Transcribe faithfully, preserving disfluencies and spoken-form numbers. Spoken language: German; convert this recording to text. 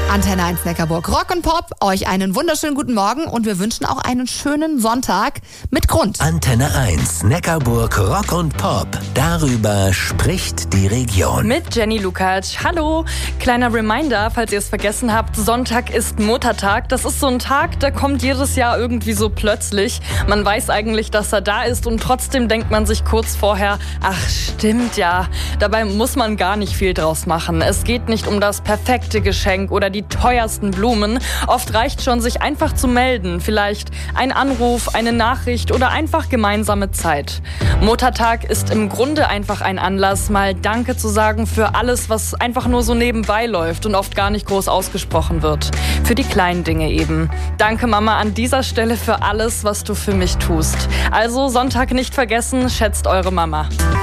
Antenne eins Neckarburg Rock und Pop, euch einen wunderschönen guten Morgen und wir wünschen auch einen schönen Sonntag mit Grund. Antenne eins Neckarburg Rock und Pop, darüber spricht die Region. Mit Jenny Lukacs. Hallo, kleiner Reminder, falls ihr es vergessen habt, Sonntag ist Muttertag. Das ist so ein Tag, der kommt jedes Jahr irgendwie so plötzlich. Man weiß eigentlich, dass er da ist und trotzdem denkt man sich kurz vorher, ach stimmt ja, dabei muss man gar nicht viel draus machen. Es geht nicht um das perfekte Geschenk oder die teuersten Blumen. Oft reicht schon, sich einfach zu melden. Vielleicht ein Anruf, eine Nachricht oder einfach gemeinsame Zeit. Muttertag ist im Grunde einfach ein Anlass, mal Danke zu sagen für alles, was einfach nur so nebenbei läuft und oft gar nicht groß ausgesprochen wird. Für die kleinen Dinge eben. Danke Mama an dieser Stelle für alles, was du für mich tust. Also Sonntag nicht vergessen, schätzt eure Mama.